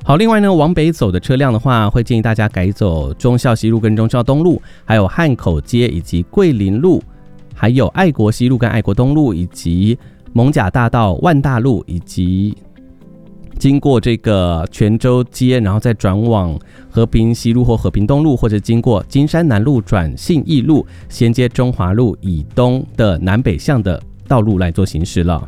好，另外呢，往北走的车辆的话，会建议大家改走忠孝西路跟忠孝东路，还有汉口街以及桂林路，还有爱国西路跟爱国东路，以及艋舺大道、万大路，以及经过这个泉州街，然后再转往和平西路或和平东路，或者经过金山南路转信义路，衔接中华路以东的南北向的道路来做行驶了。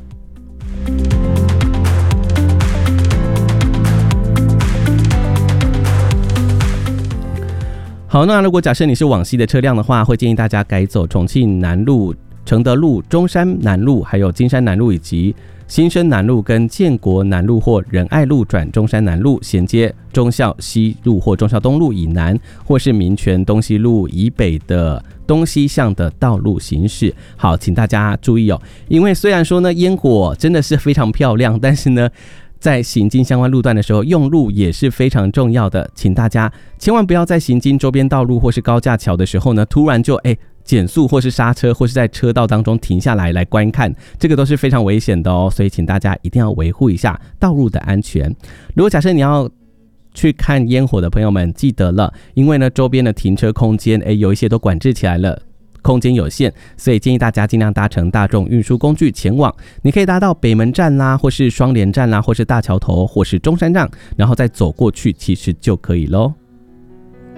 好，那如果假设你是往西的车辆的话，会建议大家改走重庆南路、承德路、中山南路，还有金山南路，以及新生南路跟建国南路或仁爱路转中山南路，衔接忠孝西路或忠孝东路以南，或是民权东西路以北的东西向的道路行驶。好，请大家注意哦，因为虽然说呢烟火真的是非常漂亮，但是呢在行经相关路段的时候，用路也是非常重要的，请大家千万不要在行经周边道路或是高架桥的时候呢，突然就减速或是刹车，或是在车道当中停下来观看，这个都是非常危险的哦，所以请大家一定要维护一下道路的安全。如果假设你要去看烟火的朋友们，记得了，因为呢周边的停车空间有一些都管制起来了，空间有限，所以建议大家尽量搭乘大众运输工具前往。你可以搭到北门站啦，或是双连站啦，或是大桥头，或是中山站，然后再走过去，其实就可以咯。